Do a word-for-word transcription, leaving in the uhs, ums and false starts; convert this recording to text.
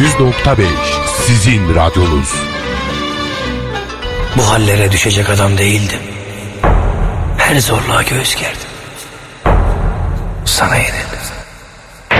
yüz nokta beş sizin radyonuz. Bu hallere düşecek adam değildim. Her zorluğa göğüs gerdim. Sana yenildim.